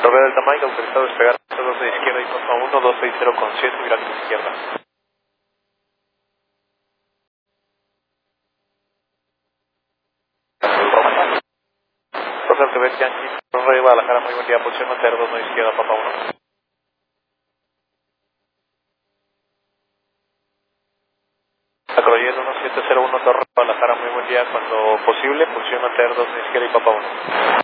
Torre del Mike, autorizado a despegar 2 de izquierda y Papa 1, 260 con 7, virage izquierda. Torre del Quebec Yankee, Torre de Guadalajara, muy buen día, posición mantener 2 de izquierda, Papa 1. Acroyes 1701, Torre de Guadalajara, muy buen día, cuando posible, posición mantener 2 de izquierda y Papa 1.